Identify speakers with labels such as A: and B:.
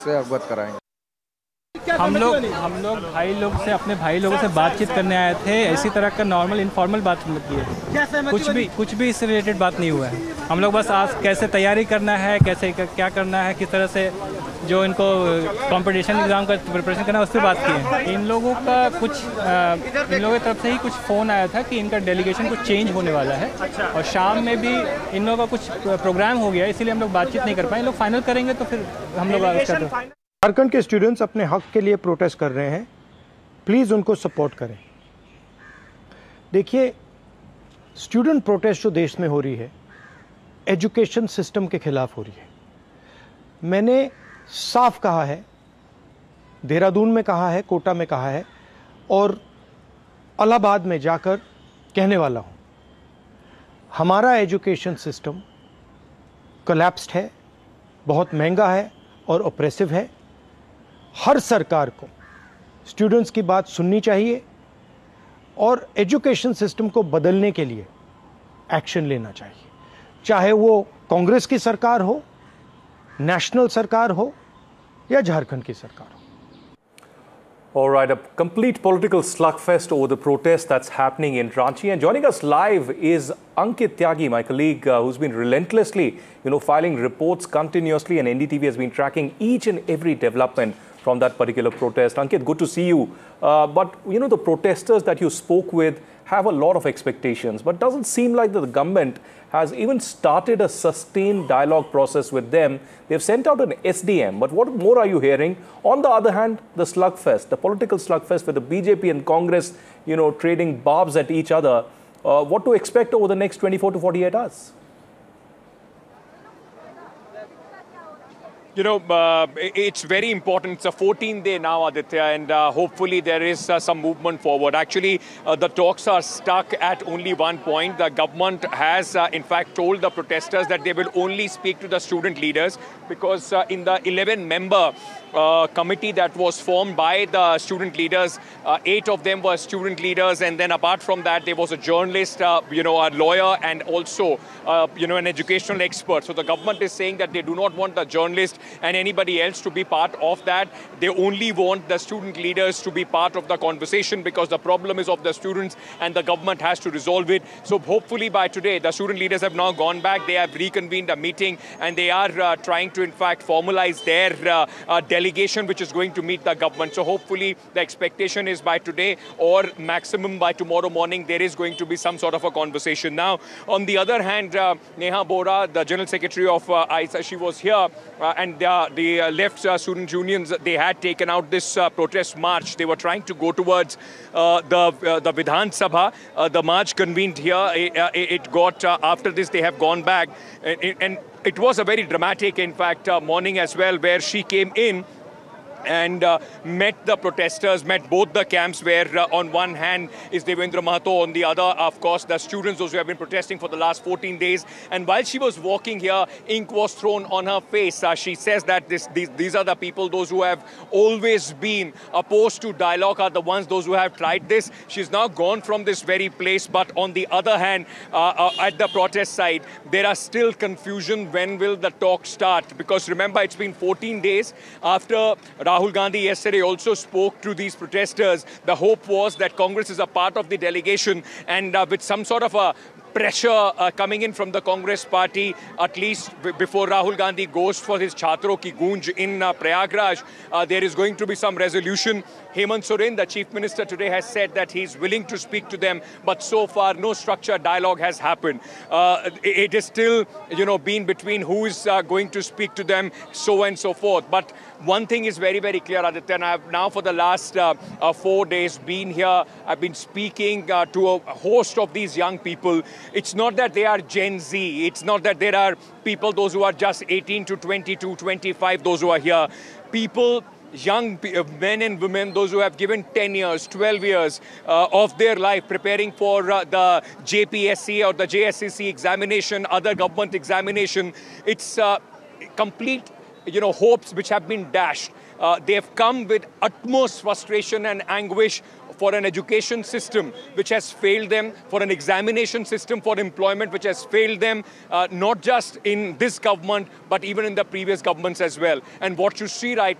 A: से अवगत कराएंगे।
B: हम लोग अपने भाई लोगों से बातचीत करने आए थे। इसी तरह का नॉर्मल इनफॉर्मल बात हम लोग की है। कुछ भी इससे रिलेटेड बात नहीं हुआ है। हम लोग बस आज कैसे तैयारी करना है, कैसे क्या करना है, किस तरह से जो इनको कंपटीशन एग्ज़ाम का प्रिपरेशन करना है, उस पर बात की है। इन लोगों की तरफ से ही कुछ फ़ोन आया था कि इनका डेलीगेशन कुछ चेंज होने वाला है। और शाम में भी इन लोगों का कुछ प्रोग्राम हो गया, इसीलिए हम लोग बातचीत नहीं कर पाए। इन लोग फाइनल करेंगे तो फिर हम लोग
C: झारखंड के स्टूडेंट्स अपने हक के लिए प्रोटेस्ट कर रहे हैं, प्लीज़ उनको सपोर्ट करें। देखिए, स्टूडेंट प्रोटेस्ट जो देश में हो रही है, एजुकेशन सिस्टम के खिलाफ हो रही है। मैंने साफ कहा है, देहरादून में कहा है, कोटा में कहा है और इलाहाबाद में जाकर कहने वाला हूं, हमारा एजुकेशन सिस्टम कोलैप्स्ड है, बहुत महंगा है और ऑप्रेसिव है। हर सरकार को स्टूडेंट्स की बात सुननी चाहिए और एजुकेशन सिस्टम को बदलने के लिए एक्शन लेना चाहिए, चाहे वो कांग्रेस की सरकार हो, नेशनल सरकार हो या झारखंड की सरकार हो।
D: All right, a complete political slugfest over the protest that's happening in Ranchi. And joining us live is Ankit Tyagi, my colleague, who's been relentlessly, filing reports continuously, and NDTV has been tracking each and every development from that particular protest. Ankit, good to see you. But, the protesters that you spoke with have a lot of expectations, but doesn't seem like the government has even started a sustained dialogue process with them. They've sent out an SDM, but what more are you hearing? On the other hand, the slugfest, the political slugfest with the BJP and Congress, trading barbs at each other. What to expect over the next 24 to 48 hours?
E: It's very important. It's a 14th day now, Aditya, and hopefully there is some movement forward. Actually, the talks are stuck at only one point. The government has, in fact, told the protesters that they will only speak to the student leaders because in the 11-member committee that was formed by the student leaders, 8 of them were student leaders, and then apart from that, there was a journalist, a lawyer, and also, an educational expert. So the government is saying that they do not want the journalist and anybody else to be part of that. They only want the student leaders to be part of the conversation because the problem is of the students and the government has to resolve it. So hopefully by today, the student leaders have now gone back. They have reconvened a meeting and they are trying to, in fact, formalize their delegation which is going to meet the government. So hopefully the expectation is by today or maximum by tomorrow morning, there is going to be some sort of a conversation. Now, on the other hand, Neha Bora, the General Secretary of ISA, she was here and the left student unions, they had taken out this protest march. They were trying to go towards the Vidhan Sabha. The march convened here. It got, after this, they have gone back. And it was a very dramatic, in fact, morning as well, where she came in and met the protesters, met both the camps where on one hand is Devendra Mahato, on the other, of course, the students, those who have been protesting for the last 14 days. And while she was walking here, ink was thrown on her face. She says that these are the people, those who have always been opposed to dialogue are the ones, those who have tried this. She's now gone from this very place. But on the other hand, at the protest side, there are still confusion. When will the talk start? Because remember, it's been 14 days after Rahul Gandhi yesterday also spoke to these protesters. The hope was that Congress is a part of the delegation and with some sort of a pressure coming in from the Congress party, at least before Rahul Gandhi goes for his Chhatro Ki Goonj in Prayagraj, there is going to be some resolution. Hemant Soren, the Chief Minister, today has said that he's willing to speak to them, but so far no structured dialogue has happened. It is still, been between who is going to speak to them, so and so forth. But one thing is very, very clear, Aditya, and I have now for the last 4 days been here. I've been speaking to a host of these young people. It's not that they are Gen Z. It's not that there are people, those who are just 18 to 22, 25, those who are here. People, young men and women, those who have given 10 years, 12 years of their life preparing for the JPSC or the JSCC examination, other government examination. It's complete hopes which have been dashed. They have come with utmost frustration and anguish for an education system which has failed them, for an examination system for employment which has failed them, not just in this government, but even in the previous governments as well. And what you see right